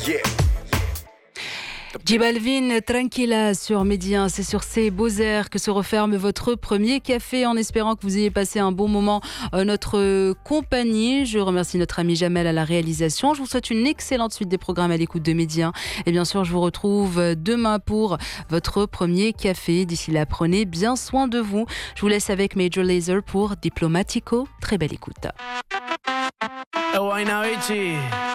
J Balvin, Tranquilla sur Média, c'est sur ces beaux airs que se referme votre premier café en espérant que vous ayez passé un bon moment en notre compagnie. Je remercie notre ami Jamel à la réalisation. Je vous souhaite une excellente suite des programmes à l'écoute de Média. Et bien sûr, je vous retrouve demain pour votre premier café. D'ici là, prenez bien soin de vous. Je vous laisse avec Major Lazer pour Diplomatico. Très belle écoute.